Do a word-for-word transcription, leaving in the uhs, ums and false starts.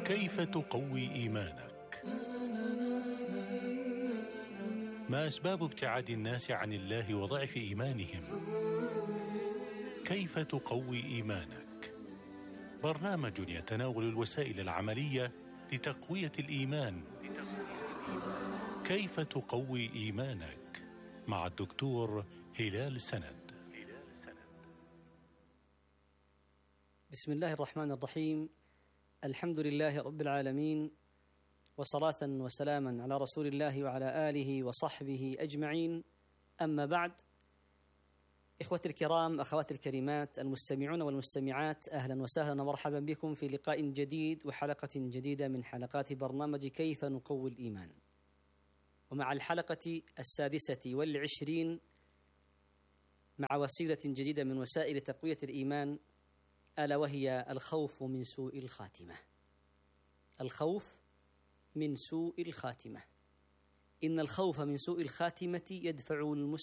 كيف تقوي إيمانك؟ ما أسباب ابتعاد الناس عن الله وضعف إيمانهم؟ كيف تقوي إيمانك؟ برنامج يتناول الوسائل العملية لتقوية الإيمان. كيف تقوي إيمانك؟ مع الدكتور هلال سند. بسم الله الرحمن الرحيم. الحمد لله رب العالمين، وصلاة وسلاما على رسول الله وعلى آله وصحبه أجمعين. أما بعد، إخوتي الكرام، أخواتي الكريمات، المستمعون والمستمعات، أهلا وسهلا ومرحبا بكم في لقاء جديد وحلقة جديدة من حلقات برنامج كيف نقوي الإيمان، ومع الحلقة السادسة والعشرين مع وسيلة جديدة من وسائل تقوية الإيمان، ألا وهي الخوف من سوء الخاتمة. الخوف من سوء الخاتمة. إن الخوف من سوء الخاتمة يدفع